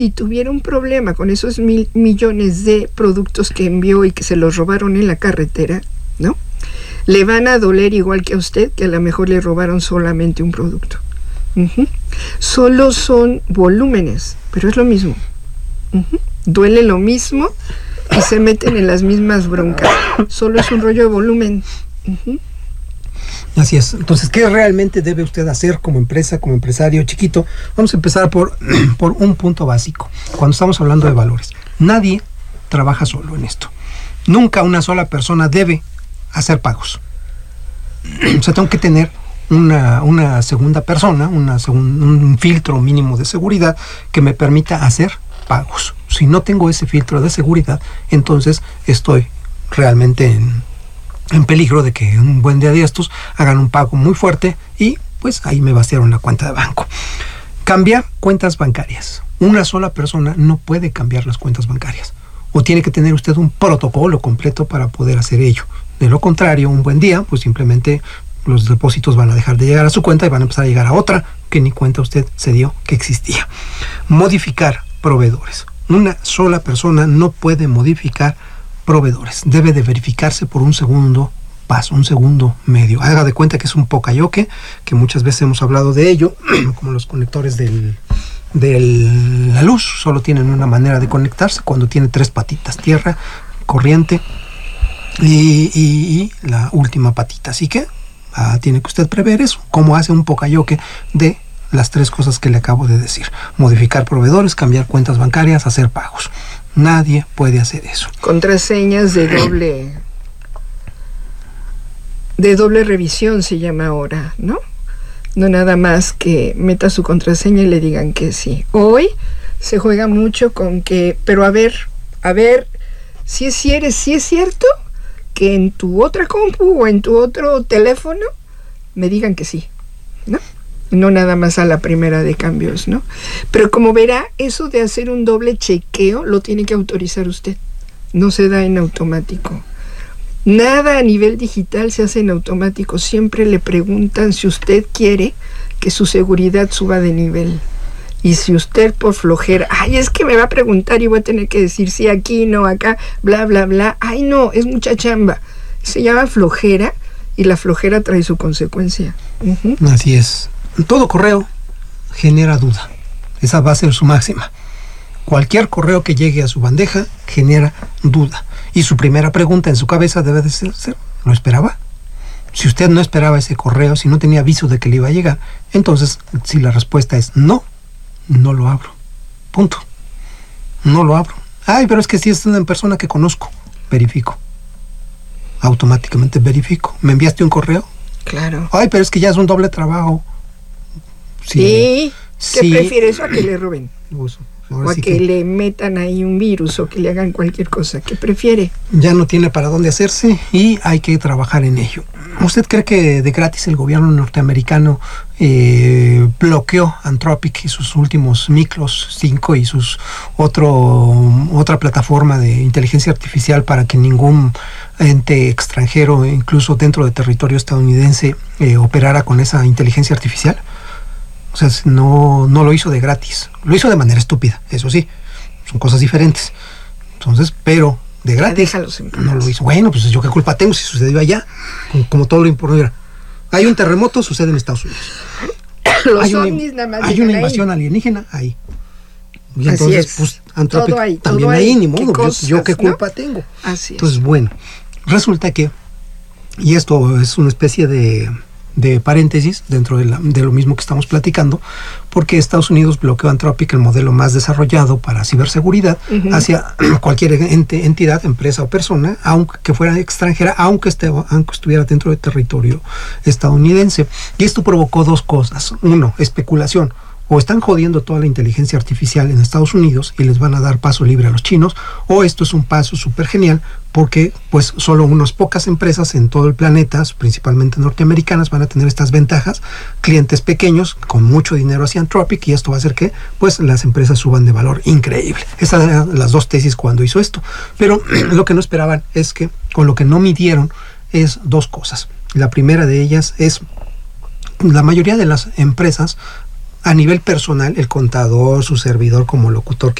si tuviera un problema con esos millones de productos que envió y que se los robaron en la carretera, ¿no? Le van a doler igual que a usted, que a lo mejor le robaron solamente un producto. Solo son volúmenes, pero es lo mismo. Duele lo mismo y se meten en las mismas broncas. Solo es un rollo de volumen. Así es. Entonces, ¿qué realmente debe usted hacer como empresa, como empresario chiquito? Vamos a empezar por un punto básico. Cuando estamos hablando de valores, nadie trabaja solo en esto. Nunca una sola persona debe hacer pagos. O sea, tengo que tener una segunda persona, un filtro mínimo de seguridad que me permita hacer pagos. Si no tengo ese filtro de seguridad, entonces estoy realmente en peligro de que un buen día de estos hagan un pago muy fuerte y pues ahí me vaciaron la cuenta de banco. Cambiar cuentas bancarias. Una sola persona no puede cambiar las cuentas bancarias. O tiene que tener usted un protocolo completo para poder hacer ello. De lo contrario, un buen día, pues simplemente los depósitos van a dejar de llegar a su cuenta y van a empezar a llegar a otra que ni cuenta usted se dio que existía. Modificar proveedores. Una sola persona no puede modificar proveedores. Debe de verificarse por un segundo paso, un segundo medio. Haga de cuenta que es un pocayoke, que muchas veces hemos hablado de ello, como los conectores de la luz. Solo tienen una manera de conectarse cuando tiene 3 patitas: tierra, corriente y la última patita. Así que tiene que usted prever eso. Cómo hace un pocayoke de las 3 cosas que le acabo de decir: modificar proveedores, cambiar cuentas bancarias, hacer pagos. Nadie puede hacer eso. Contraseñas de doble revisión se llama ahora, ¿no? No nada más que meta su contraseña y le digan que sí. Hoy se juega mucho con que, pero a ver, si es cierto que en tu otra compu o en tu otro teléfono me digan que sí, ¿no? No nada más a la primera de cambios, ¿no? Pero como verá, eso de hacer un doble chequeo lo tiene que autorizar usted. No se da en automático. Nada a nivel digital se hace en automático. Siempre le preguntan si usted quiere que su seguridad suba de nivel. Y si usted por flojera, es que me va a preguntar y voy a tener que decir sí aquí, no acá, bla, bla, bla. No, es mucha chamba. Se llama flojera y la flojera trae su consecuencia. Así es. Todo correo genera duda. Esa va a ser su máxima. Cualquier correo que llegue a su bandeja genera duda. Y su primera pregunta en su cabeza debe de ser: ¿lo esperaba? Si usted no esperaba ese correo, si no tenía aviso de que le iba a llegar, entonces si la respuesta es no lo abro. Punto. No lo abro. Pero es que si es una persona que conozco, verifico. Automáticamente verifico. ¿Me enviaste un correo? Claro. Pero es que ya es un doble trabajo. Sí. ¿Qué prefiere eso a que le roben? O a sí que le metan ahí un virus o que le hagan cualquier cosa. ¿Qué prefiere? Ya no tiene para dónde hacerse y hay que trabajar en ello. ¿Usted cree que de gratis el gobierno norteamericano bloqueó Anthropic y sus últimos micros 5 y sus otra plataforma de inteligencia artificial para que ningún ente extranjero, incluso dentro de territorio estadounidense, operara con esa inteligencia artificial? O sea, no lo hizo de gratis. Lo hizo de manera estúpida, eso sí. Son cosas diferentes. Entonces, pero de gratis no lo hizo. Bueno, pues yo qué culpa tengo si sucedió allá. Como todo lo importante. Hay un terremoto, sucede en Estados Unidos. Hay una invasión alienígena ahí. Y entonces, pues, Anthropic también ahí, ni modo. Yo qué culpa tengo. Así es. Entonces, bueno, resulta que, y esto es una especie de paréntesis dentro de lo mismo que estamos platicando, porque Estados Unidos bloqueó Anthropic, el modelo más desarrollado para ciberseguridad, hacia cualquier entidad, empresa o persona, aunque fuera extranjera, aunque estuviera dentro del territorio estadounidense. Y esto provocó 2 cosas. 1, especulación. O están jodiendo toda la inteligencia artificial en Estados Unidos y les van a dar paso libre a los chinos, o esto es un paso súper genial porque pues solo unas pocas empresas en todo el planeta, principalmente norteamericanas, van a tener estas ventajas, clientes pequeños con mucho dinero hacia Anthropic, y esto va a hacer que pues las empresas suban de valor increíble. Esas eran las 2 tesis cuando hizo esto, pero lo que no esperaban es que, con lo que no midieron, es 2 cosas. La primera de ellas es: la mayoría de las empresas a nivel personal, el contador, su servidor como locutor